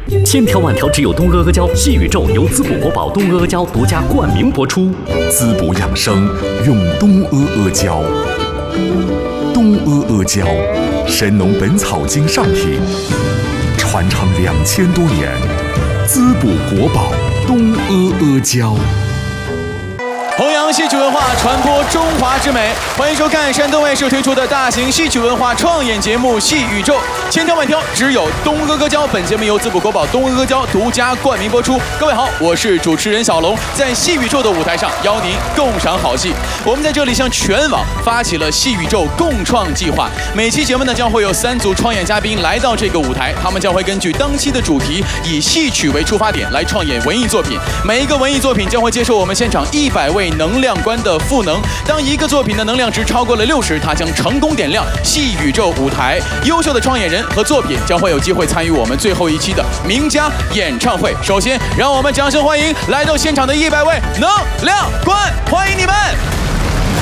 千条万条只有东阿阿胶，细宇宙由滋补国宝东阿阿胶独家冠名播出。 滋补养生用东阿阿胶。东阿阿胶，神农本草经上品，传承2000多年，滋补国宝东阿阿胶。 弘扬戏曲文化，传播中华之美。欢迎收看山东卫视推出的大型戏曲文化创演节目《戏宇宙》，千挑万挑，只有东阿阿胶。本节目由滋补国宝东阿阿胶独家冠名播出。各位好，我是主持人小龙，在戏宇宙的舞台上邀您共赏好戏。我们在这里向全网发起了戏宇宙共创计划，每期节目呢将会有3组创演嘉宾来到这个舞台，他们将会根据当期的主题，以戏曲为出发点来创演文艺作品。每一个文艺作品将会接受我们现场100位能量官的赋能，当一个作品的能量值超过了60，它将成功点亮戏宇宙舞台。优秀的创演人和作品将会有机会参与我们最后一期的名家演唱会。首先，让我们掌声欢迎来到现场的100位能量官，欢迎你们！